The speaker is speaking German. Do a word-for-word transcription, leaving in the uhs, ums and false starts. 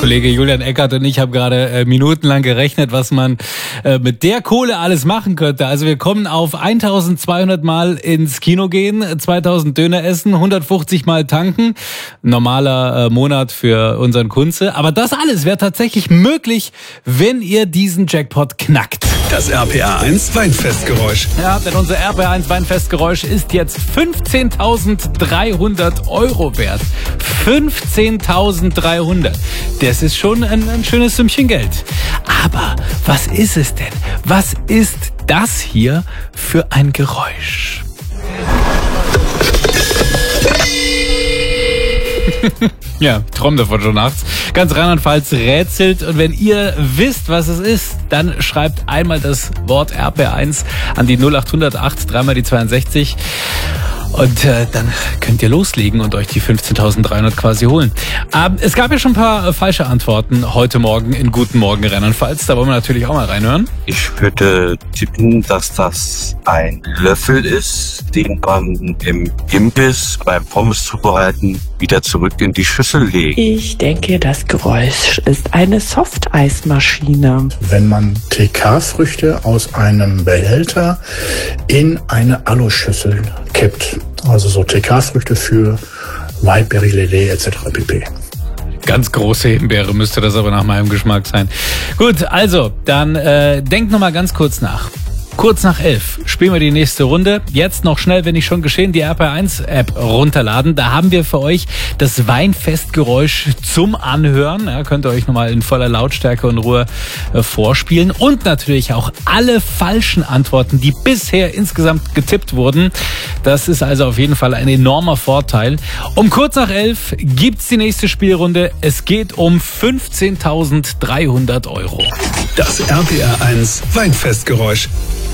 Kollege Julian Eckert und ich haben gerade äh, minutenlang gerechnet, was man äh, mit der Kohle alles machen könnte. Also wir kommen auf eintausendzweihundert Mal ins Kino gehen, zweitausend Döner essen, hundertfünfzig Mal tanken. Normaler äh, Monat für unseren Kunze. Aber das alles wäre tatsächlich möglich, wenn ihr diesen Jackpot knackt. Das R P R eins Weinfestgeräusch. Ja, denn unser R P R eins Weinfestgeräusch ist jetzt fünfzehntausenddreihundert Euro wert. fünfzehntausenddreihundert. Das ist schon ein, ein schönes Sümmchen Geld. Aber was ist es denn? Was ist das hier für ein Geräusch? Ja, ich träume davon schon nachts. Ganz Rheinland-Pfalz rätselt. Und wenn ihr wisst, was es ist, dann schreibt einmal das Wort R P R eins an die null acht null null acht, dreimal die zweiundsechzig. Und äh, dann könnt ihr loslegen und euch die fünfzehntausenddreihundert quasi holen. Ähm, es gab ja schon ein paar äh, falsche Antworten heute Morgen in Guten Morgen Rheinland-Pfalz. Da wollen wir natürlich auch mal reinhören. Ich würde tippen, dass das ein Löffel ist, den man im Imbiss beim Pommes zubereiten wieder zurück in die Schüssel legt. Ich denke, das Geräusch ist eine Softeismaschine. Wenn man T K-Früchte aus einem Behälter in eine Aluschüssel kippt. Also so T K-Früchte für Wildberry, Lillet et cetera pp. Ganz große Himbeere müsste das aber nach meinem Geschmack sein. Gut, also, dann äh, denkt noch mal ganz kurz nach. Kurz nach elf spielen wir die nächste Runde. Jetzt noch schnell, wenn nicht schon geschehen, die R P R eins App runterladen. Da haben wir für euch das Weinfestgeräusch zum Anhören. Ja, könnt ihr euch nochmal in voller Lautstärke und Ruhe äh, vorspielen. Und natürlich auch alle falschen Antworten, die bisher insgesamt getippt wurden. Das ist also auf jeden Fall ein enormer Vorteil. Um kurz nach elf gibt's die nächste Spielrunde. Es geht um fünfzehntausenddreihundert Euro. Das R P R eins Weinfestgeräusch.